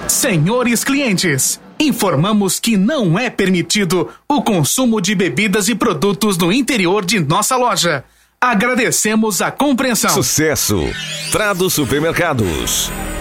Senhores clientes, informamos que não é permitido o consumo de bebidas e produtos no interior de nossa loja. Agradecemos a compreensão. Sucesso! Prado Supermercados.